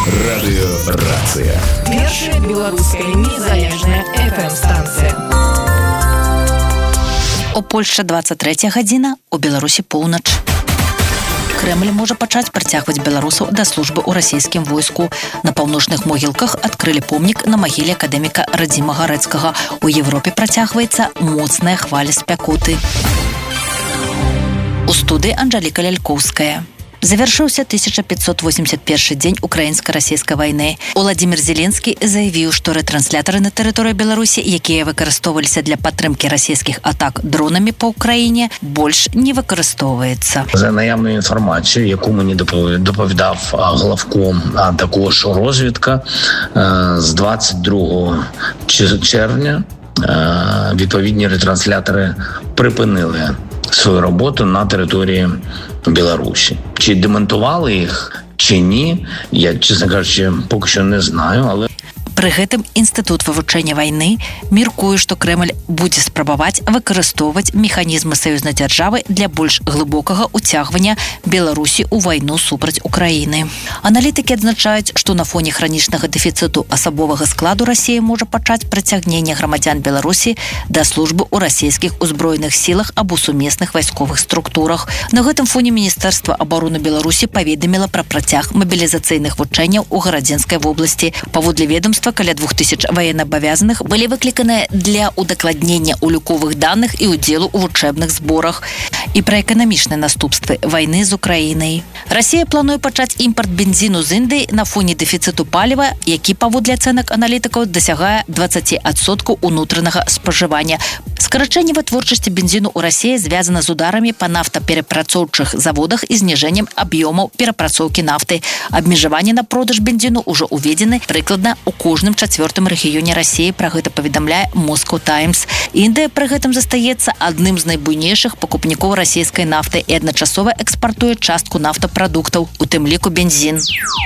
Радыёрацыя. Першая беларуская незалежная FM-станцыя. У Польшчы 23 гадзіна, у Беларусі поўнач. Крэмль можа пачаць прыцягваць беларусаў да службы ў расійскім войску. На паўночных могілках адкрылі помнік на магіле акадэміка Радзіма Гарэцкага. У Европе працягваецца моцная хваля спякоты. У студыі Анжэліка Лялькоўская. Завершыўся 1581 дзень украінска-расійскай вайны. Уладзімір Зеленскі заявіў, што рэтрансляторы на тэрыторыі Беларусі, якія выкарыстоўваліся для падтрымкі расійскіх атак дронамі па ўкраіне, больш не выкарыстоўваецца. За наявную інфармацію, яку мені доповідав главком, а також розвідка, з 22 червня відповідні ретранслятори припинили свою роботу на території Білорусі. Чи демонтували їх, чи ні, я, чесно кажучи, поки що не знаю, але... Пры гэтым інстытут вывучэння вайны меркуе, што Крэмль будзе спрабаваць выкарыстоўваць механізмы саюзнай дзяржавы для больш глыбокага ўцягвання Беларусі ў вайну супраць Украіны. Аналітыкі адзначаюць, што на фоне хранічнага дэфіцыту асабовага складу Расія можа пачаць прыцягненне грамадзян Беларусі да службы ў расійскіх узброеных сілах або сумесных вайсковых структурах. На гэтым фоне Міністэрства абароны Беларусі паведаміла пра працяг мабілізацыйных вучэнняў у Гарадзенскай вобласці. Паводле ведомства, каля 2000 военноабавязаных былі выкліканыя для удакладнення уліковых даных і ўдзелу ў вучэбных зборах. І пра эканамічныя наступствы вайны з Украінай. Расія плануе пачаць імпарт бензіну з Індыі на фоне дэфіцыту паліва, які паводле ацэнак аналітыкаў дасягае 20% унутранага спажывання. Скарачэнне вытворчасці бензіну ў Расіі звязана з ударамі па нафтаперапрацоўчых заводах і зніжэннем аб'ёмаў перапрацоўкі нафты. Абмежаванне на продаж бензіну ўжо ўведзены прыкладна ў кожным чацвёртым рэгіёне Расіі, пра гэта паведамляе Moscow Times. Індыя пры гэтым застаецца адным з найбуйнейшых пакупнікоў расійскай нафты і адначасова экспартуе частку нафтапрадуктаў, у тым ліку бензін.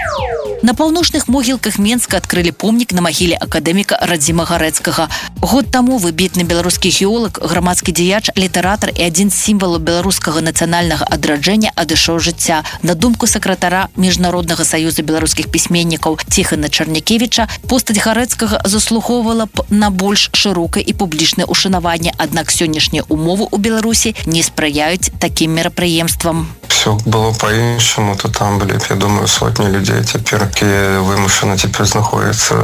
На паўночных могілках Менска адкрылі помнік на магіле акадэміка Радзіма Гарэцкага. Год таму выбітны беларускі геолог, грамадскі дзеяч, літаратар і адзін з сімвалаў беларускага нацыянальнага адраджэння адышоў жыцця. На думку сакратара Міжнароднага саюза беларускіх пісьменнікаў Ціхана Чарнякевіча, постаць Гарэцкага заслугоўвала б на больш шырокае і публічнае ушанаванне, аднак сённяшнія умовы ў Беларусі не спрыяюць такім мерапрыемствам. Все было по-іншому, то там были, я думаю, сотні людей теперь, які вимушено теперь знаходяться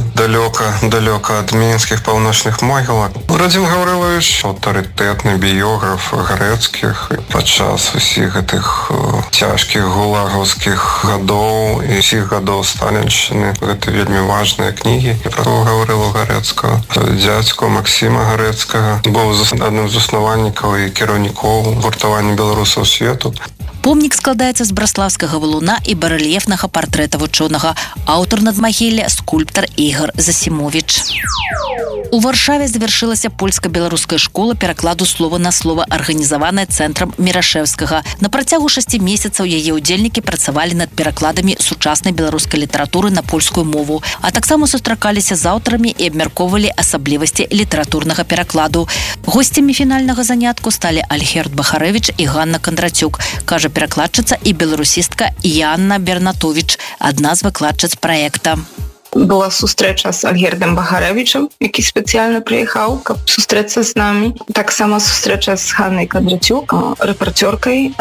далеко від мінських паўночных могілок. Радзім Гаврилович – авторитетний біограф Гарэцкіх. Падчас усіх гэтых цяжкіх гулагаўскіх гадоў і всіх гадоў сталіншчыны. Гэта вельмі важныя кнігі про Гаврилу Гарэцкага. Дзядзьку Максіма Гарэцкага быў адным з заснавальнікаў і кіраўнікоў гуртавання беларусаў свету. Помнік складаецца з браслаўскага валуна і барэльефнага партрэта вучонага. Аўтар надмагілля – скульптар Ігор Засімовіч. У Варшаве завяршылася польска-беларуская школа перакладу слова на слова, арганізаваная цэнтрам Мірашэўскага. На працягу 6 месяцаў яе ўдзельнікі працавалі над перакладамі сучаснай беларускай літаратуры на польскую мову, а таксама сустракаліся з аўтарамі і абмяркоўвалі асаблівасці літаратурнага перакладу. Госцямі фінальнага занятку сталі Альгерд Бахарэвіч і Ганна Кандрацюк, кажа перакладчыца і беларусістка Яна Бернатовіч, адна з выкладчыц праекта. Была сустрэча з Альгердом Бахарэвічам, які спецыяльна прыехаў, каб сустрэцца з намі. Таксама сустрэча з Ганнай Кандрацюк, рэпарцёркай,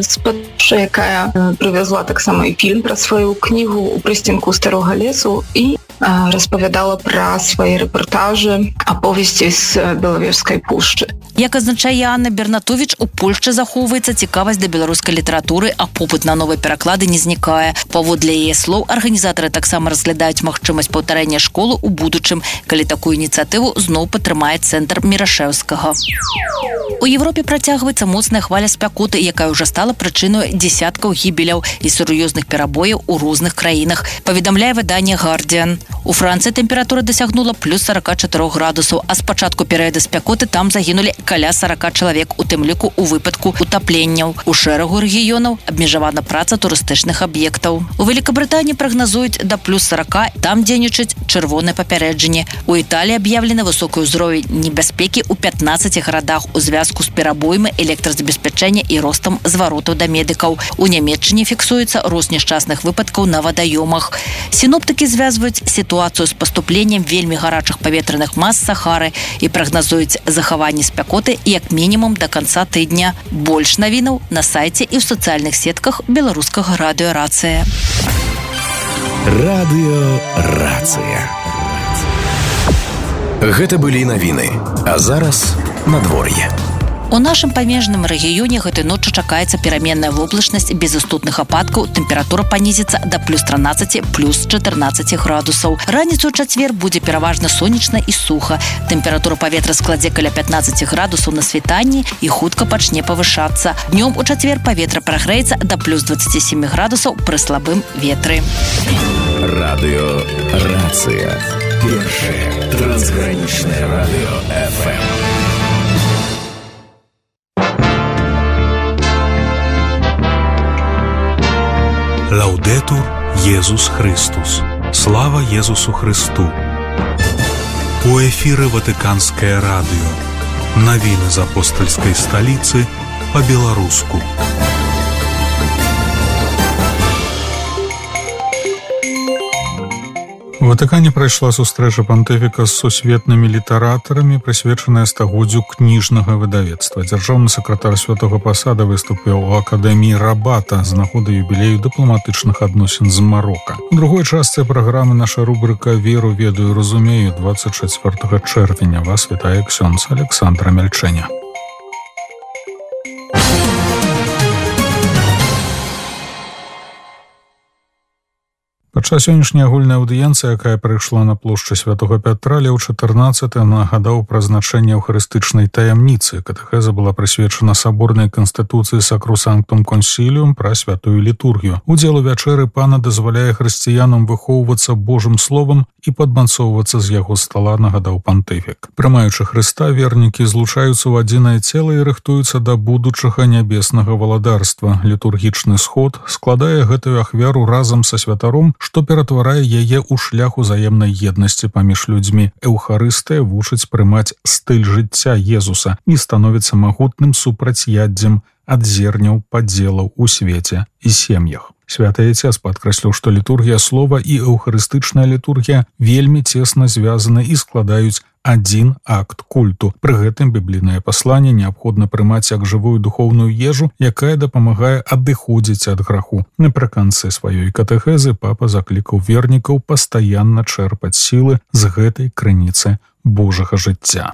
якая прывязла таксама і фільм пра сваю кнігу «У прыстенку старога лесу» і распавядала пра свае рэпартажы, аповесці з Белавежскай пушчы. Як азначае Анна Бернатовіч, у Польшчы захоўваецца цікавасць да беларускай літаратуры, а попыт на новыя пераклады не знікае. Паводле яе слоў, арганізатары таксама разглядаюць магчымасць паўтарэння школы ў будучым, калі такую ініцыятыву зноў падтрымае цэнтр Мірашэўскага. У Европе працягваецца моцная хваля спякоты, якая ўжо стала прычынай дзесяткаў гібеляў і сур'ёзных перабояў у розных краінах, паведамляе выданне «Гардзіан». У Францыі тэмпература дасягнула плюс 44 градусаў, а з пачатку перыяда спякоты там загінулі каля 40 чалавек, у тым ліку у выпадку утапленняў. У шэрагу рэгіёнаў абмежавана праца турыстычных аб'ектаў. У Великабрытаніі прагназуюць да плюс 40, там дзейнічаць чырвонае папярэджанне. У Італіі аб'яўлены высокі ўзровень небяспекі ў 15 гарадах у звязку з перабоймы электразабеспячэння і ростам зваротаў да медыкаў. У Нямецчыне фіксуецца рост нешчасных выпадкаў на вадаёмах. Сіноптыкі звязваюць сітуацыю з паступленнем вельмі гарачых паветраных мас з Сахары і прагназуюць захаванне спякоты як мінімум да канца тыдня. Больш навінаў на сайце і ў сацыяльных сетках беларускага радыё «Рацыя». Радыё «Рацыя». Гэта былі навіны, а зараз надвор'е. У нашым памежным рэгіёне гэтай ноччу чакаецца пераменная воблачнасць без істотных ападкаў, тэмпература панізіцца да плюс 13, плюс 14 градусаў. Раніцу ў чацвер будзе пераважна сонечна і суха. Тэмпература паветра складзе каля 15 градусаў на світанні і хутка пачне павышацца. Днём у чацвер паветра прагрэецца да плюс 27 градусаў пры слабым ветры. Радыё «Рацыя». Першае трансгранічнае радыё FM. Лаудетур Єсус Христос. Слава Єсусу Христу. У эфіры Ватыканскае радыё. Навіны з апостальскай сталіцы па-беларуску. У Ватыкане прайшла сустрэча пантыфіка з сусветнымі літаратарамі, прысвечаная стагоддзю кніжнага выдавецтва. Дзяржаўны сакратар Святога Пасада выступіў у Акадэміі Рабата з нагоды юбілею дыпламатычных адносін з Марока. У другой частцы праграмы наша рубрыка «Веру, ведаю, разумею» 24 чэрвеня. Вас вітае ксёндз Александра Мяльчэня. Падчас сённяшняй агульнай аўдыенцыі, якая прыйшла на плошчы Святога Пятра, Леў XIV нагадаў пра значэнне эўхарыстычнай таямніцы. Катэхеза была прысвечана саборнай канстытуцыі Сакрусанктум Консіліум пра святую літургію. Удзел у вячэры пана дазваляе хрысціянам выхоўвацца Божым словам і падмацоўвацца з яго стала, нагадаў пантыфік. Прымаючы Хрыста, вернікі злучаюцца ў адзінае цела і рыхтуюцца да будучага нябеснага валадарства. Літургічны сход складае гэтую ахвяру разам са святаром, што ператварае яе ў шлях узаемнай еднасці паміж людзьмі. Эўхарыстыя вучыць прымаць стыль жыцця Езуса і становіцца магутным супрацьяддзем ад зерняў падзелаў у свеце і сем'ях. Святы Отец падкрэсліў, што літургія слова і эўхарыстычная літургія вельмі цесна звязаны і складаюць адзін акт культу. Пры гэтым біблійнае пасланне неабходна прымаць як жывую духоўную ежу, якая дапамагае адыходзіць ад граху. Напрыканцы сваёй катэхезы папа заклікаў вернікаў пастаянна чэрпаць сілы з гэтай крыніцы Божага жыцця.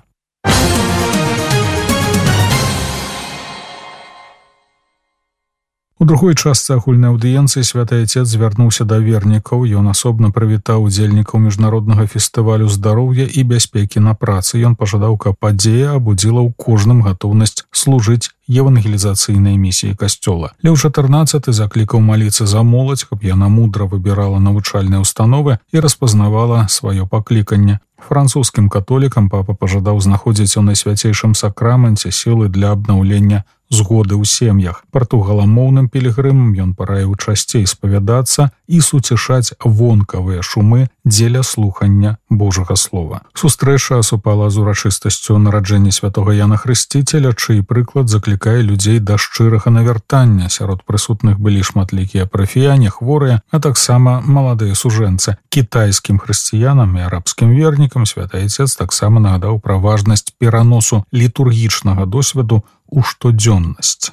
У другой частцы агульнай аўдыенцыі Святы Отец звярнуўся да вернікаў. Ён асобна прывітаў удзельнікаў міжнароднага фестывалю здароўя і бяспекі на працы. Ён пажадаў, каб падзея абудзіла ў кожным гатоўнасць служыць евангелізацыйнай місіі касцёла. Леў XIV заклікаў маліцца за моладзь, каб яна мудра выбірала навучальныя установы і распазнавала сваё пакліканне. Французскім католікам папа пажадаў знаходзіць у найсвяцейшым сакраменце сілы для абнаўлення згоды ў сем'ях. Партугаламоўным пілігрымам ён параіў часцей спавядацца і суцішаць вонкавыя шумы дзеля слухання Божага слова. Сустрэча супала з урачыстасцю нараджэння святога Яна Хрысціцеля, чый прыклад заклікае людзей да шчырага навяртання. Сярод прысутных былі шматлікія парафіяне, хворыя, а таксама маладыя сужэнцы. Кітайскім хрысціянам і арабскім вернікам Святы Отец таксама нагадаў пра важнасць пераносу літургічнага досведу у штодзённасць.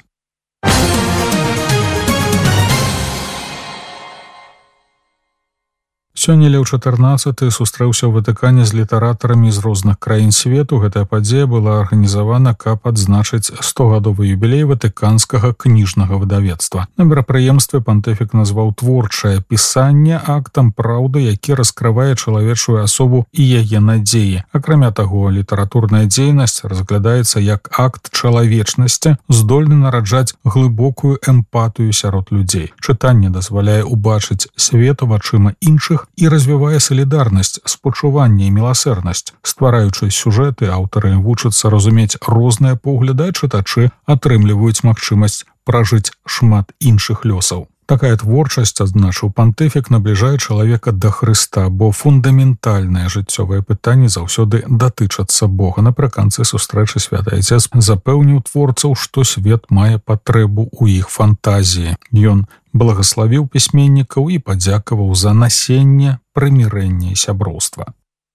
Сёння Леў XIV сустрэўся ў Ватыкане з літаратарамі з розных краін свету. Гэтая падзея была арганізавана, каб адзначыць 100-гадовы юбілей ватыканскага кніжнага выдавецтва. На мерапрыемстве пантыфік назваў творчае пісанне актам праўды, які раскрывае чалавечую асобу і яе надзеі. Акрамя таго, літаратурная дзейнасць разглядаецца як акт чалавечнасці, здольны нараджаць глыбокую эмпатыю сярод людзей. Чытанне дазваляе ўбачыць свет вачыма іншых і развівае салідарнасць, спачуванне і міласэрнасць. Ствараючы сюжэты, аўтары вучацца разумець розныя погляды, а чытачы атрымліваюць магчымасць пражыць шмат іншых лёсаў. Такая творчасць, адзначыў пантыфік, набліжае чалавека да Хрыста, бо фундаментальныя жыццёвыя пытанні заўсёды датычацца Бога. Напрыканцы сустрэчы святы Айцец запэўніў творцаў, што свет мае патрэбу ў іх фантазіі. Ён благаславіў пісьменнікаў і падзякаваў за насенне, прымірэнне і сяброўства.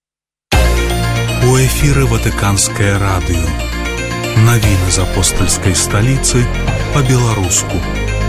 У эфіры Ватыканскае радыё. Навіны з апостальскай сталіцы па-беларуску.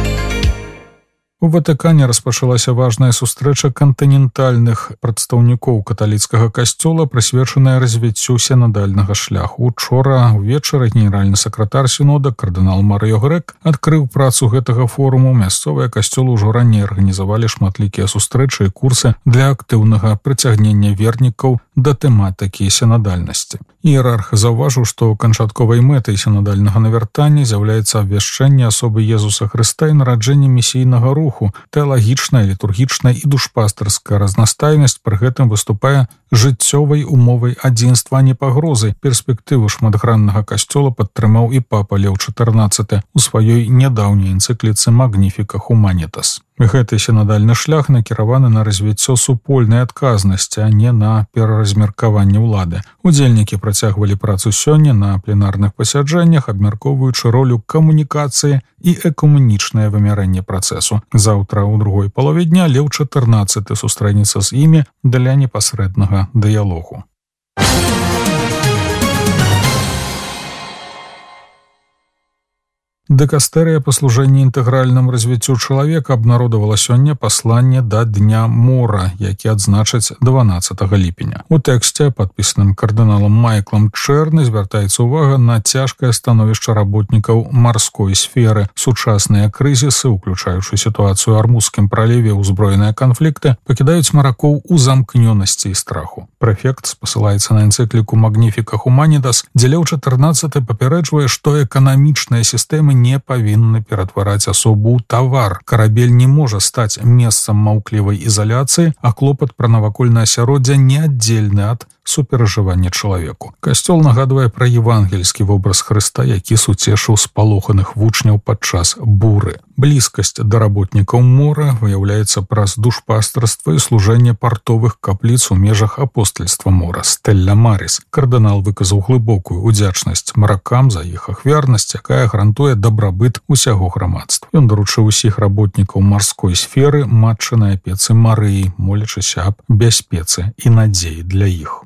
У Ватыкане распачалася важная сустрэча кантынентальных прадстаўнікоў каталіцкага касцёла, прысвечаная развіццю сінадальнага шляху. Учора ўвечары генеральны сакратар сінода кардынал Марыё Грэк адкрыў працу гэтага форуму. Мясцовыя касцёлы ўжо раней арганізавалі шматлікія сустрэчы і курсы для актыўнага прыцягнення вернікаў да тэматыкі сінадальнасці. Іерарх заўважыў, што канчатковай мэтай сінадальнага навяртання з'яўляецца абвяшчэнне асобы Езуса Хрыста і нараджэнне місійнага руху. Тэалагічная, літургічная і душпастарская разнастайнасць пры гэтым выступае жыццёвай умовай адзінства, а не пагрозай. Перспектыву шматграннага касцёла падтрымаў і папа Леў XIV у сваёй нядаўняй энцыкліцы «Magnificat Humanitas». Гэты сінадальны шлях накіраваны на развіццё супольнай адказнасці, а не на пераразмеркаванне ўлады. Удзельнікі працягвалі працу сёння на пленарных пасяджэннях, абмяркоўваючы ролю камунікацыі і экумэнічнае вымярэнне працэсу. Заўтра ў другой палове дня Леў XIV сустрэнецца з імі для непасрэднага дыялогу. Дыкастэрыя па служэнні інтэгральнаму развіццю чалавека абнародавала сёння пасланне да Дня мора, які адзначаць 12 ліпеня. У тэксце, падпісаным кардыналам Майклам Чэрны, звяртаецца ўвага на цяжкае становішча работнікаў марской сферы. Сучасныя крызісы, уключаючы сітуацыю ў Армузскім праліве, ўзброеныя канфлікты, пакідаюць маракоў у замкнёнасці і страху. Прэфект спасылаецца на энцыкліку «Magnificat Humanitas», дзе Леў XIV папярэджвае, што эканамічныя сістэмы не павінны ператвараць асобу ў тавар. Карабель не можа стаць месцам маўклівай ізаляцыі, а клопат пра навакольнае асяроддзе неаддзельны ад суперажывання чалавеку. Касцёл нагадвае пра евангельскі вобраз Хрыста, які суцешыў спалоханых вучняў падчас буры. Блізкасць да работнікаў мора выяўляецца праз душпастарства і служэнне партовых капліц у межах апостальства мора Стэлла Марис. Кардынал выказаў глыбокую удзячнасць маракам за іх ахвярнасць, якая гарантуе дабрабыт усяго грамадства. Ён даручыў усіх работнікаў марской сферы матчынай апецы Марыі, молячыся аб бяспецы і надзеі для іх.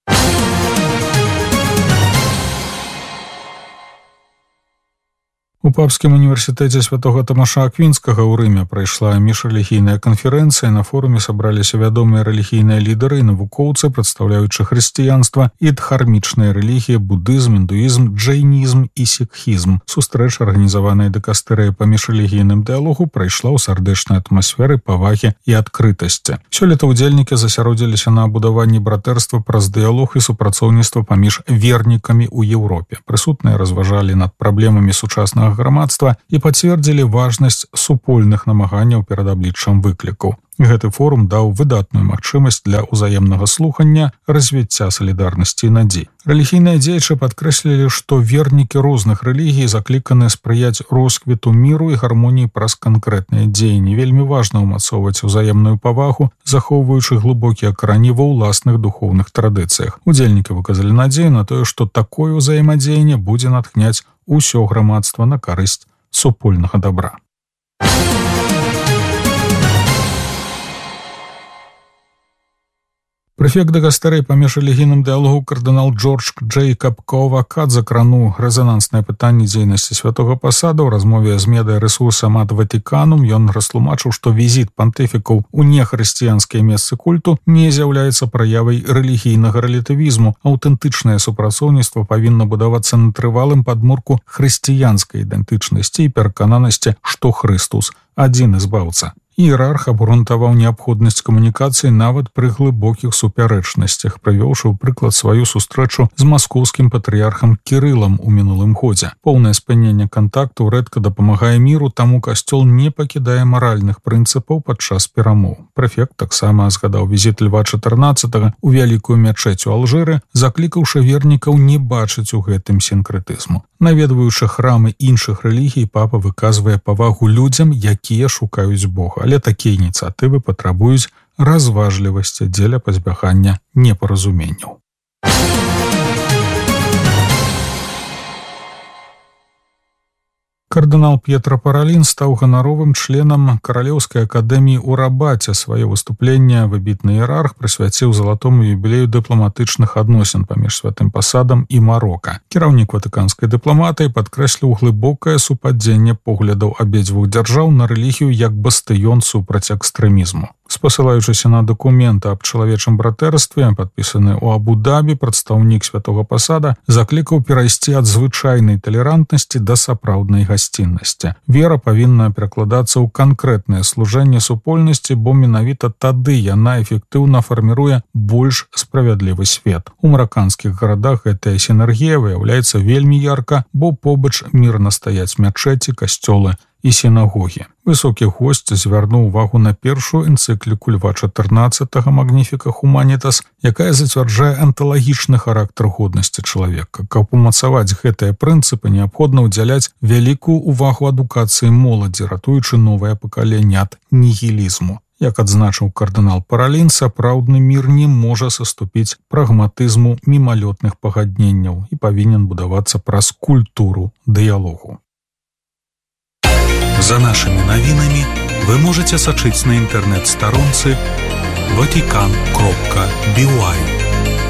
У папскім універсітэце святога Тамаша Аквінскага ў Рыме прайшла міжрэлігійная канферэнцыя. На форуме сабраліся вядомыя рэлігійныя лідары і навукоўцы, прадстаўляючы хрысціянства і дхармічныя рэлігіі, будызм, індуізм, джайнізм і сікхізм. Сустрэча, арганізаваная дыкастэрыяй па міжрэлігійным дыялогу, прайшла ў сардэчнай атмасферы павагі і адкрытасці. Сёлета ўдзельнікі засяродзіліся на будаванні братэрства праз дыялог і супрацоўніцтва паміж вернікамі ў Еўропе. Прысутныя разважалі над праблемамі сучаснага грамадства і пацвердзілі важнасць супольных намаганняў перад абліччам выклікаў. Гэты форум даў выдатную магчымасць для ўзаемнага слухання, развіцця салідарнасці і надзей. Рэлігійныя дзеячы падкрэслілі, што вернікі розных рэлігій закліканы спрыяць росквіту міру і гармоніі праз канкрэтныя дзеянні. Вельмі важна ўмацоўваць узаемную павагу, захоўваючы глыбокія карані ва ўласных духоўных традыцыях. Удзельнікі выказалі надзею на тое, што такое ўзаемадзеянне будзе натхняць усё грамадства на карысць супольнага дабра. Прэфект дыкастэрыі па міжрэлігійным дыялогу кардынал Джордж Джэйкаб Каавакад закрануў рэзананснае пытанне дзейнасці святога пасада. У размове з медыярэсурсам ад Ватыканум ён растлумачыў, што візіт пантыфікаў у нехрысціянскія месцы культу не з'яўляецца праявай рэлігійнага рэлятывізму. Аўтэнтычнае супрацоўніцтва павінна будавацца на трывалым падмурку хрысціянскай ідэнтычнасці і перакананасці, што Хрыстус адзіны збаўца. Іерарх абгрунтаваў неабходнасць камунікацыі нават пры глыбокіх супярэчнасцях, прывёўшы ў прыклад сваю сустрэчу з маскоўскім патрыярхам Кірылам у мінулым годзе. Поўнае спыненне кантакту рэдка дапамагае міру, таму касцёл не пакідае маральных прынцыпаў падчас перамоў. Прэфект таксама згадаў візіт Льва XIV у вялікую мячэць у Алжыры, заклікаўшы вернікаў не бачыць у гэтым сінкрэтызму. Наведваючы храмы іншых рэлігій, папа выказвае павагу людзям, якія шукаюць Бога, але такія ініцыятывы патрабуюць разважлівасці дзеля пазбягання непаразуменняў. Кардынал П'етра Паралін стаў ганаровым членам Каралеўскай акадэміі ў Рабаце. Сваё выступленне выбітны іерарх прысвяціў залатому юбілею дыпламатычных адносін паміж святым пасадам і Марока. Кіраўнік ватыканскай дыпламатыі падкрэсліў глыбокае супадзенне поглядаў абедзвюх дзяржаў на рэлігію як бастыён супраць экстрэмізму. Спасылаючыся на дакументы аб чалавечым братэрстве, падпісаны ў Абу-Дабі, прадстаўнік святога пасада заклікаў перайсці ад звычайнай талерантнасці да сапраўднай гасціннасці. Вера павінна перакладацца ў канкрэтнае служэнне супольнасці, бо менавіта тады яна эфектыўна фарміруе больш справядлівы свет. У мараканскіх гарадах гэтая сінергія выяўляецца вельмі ярка, бо побач мірна стаяць мячэці, касцёлы і сінагогі. Высокі госць звярнуў увагу на першую энцыкліку Льва XIV «Магніфіка Хуманітас», якая зацвярджае анталагічны характар годнасці чалавека. Каб умацаваць гэтыя прынцыпы, неабходна ўдзяляць вялікую увагу адукацыі моладзі, ратуючы новае пакаленне ад нігілізму. Як адзначыў кардынал Паралін, сапраўдны мір не можа саступіць прагматызму мімалётных пагадненняў і павінен будавацца праз культуру дыялогу. За нашими новинами вы можете сачыць на интернет-старонцы vatican.by.